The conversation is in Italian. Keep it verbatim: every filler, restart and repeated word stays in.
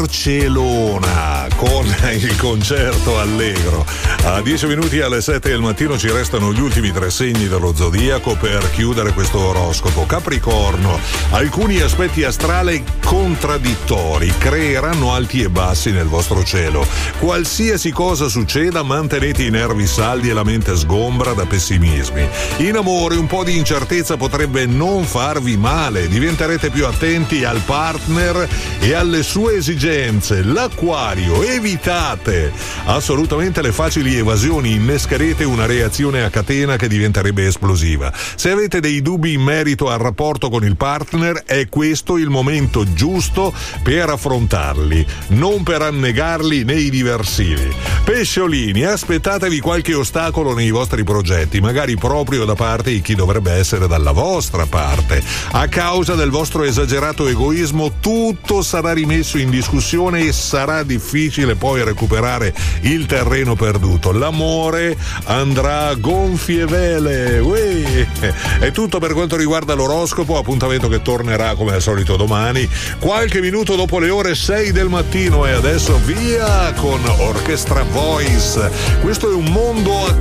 Barcellona con il concerto allegro. A dieci minuti alle sette del mattino ci restano gli ultimi tre segni dello zodiaco per chiudere questo oroscopo. Capricorno, alcuni aspetti astrali contraddittori creeranno alti e bassi nel vostro cielo. Qualsiasi cosa succeda, mantenete i nervi saldi e la mente sgombra da pessimismi. In amore un po' di incertezza potrebbe non farvi male, diventerete più attenti al partner e alle sue esigenze. L'Acquario, evitate assolutamente le facili evasioni, innescherete una reazione a catena che diventerebbe esplosiva. Se avete dei dubbi in merito al rapporto con il partner, è questo il momento giusto per affrontarli, non per annegarli nei diversivi. Pesciolini, aspettatevi qualche ostacolo nei vostri progetti, magari proprio da parte di chi dovrebbe essere dalla vostra parte. A causa del vostro esagerato egoismo tutto sarà rimesso in discussione e sarà difficile poi recuperare il terreno perduto. L'amore andrà a gonfie vele. Uè. È tutto per quanto riguarda l'oroscopo, appuntamento che tornerà come al solito domani, qualche minuto dopo le ore sei del mattino. E adesso via con Orchestra Voice. Questo è un mondo a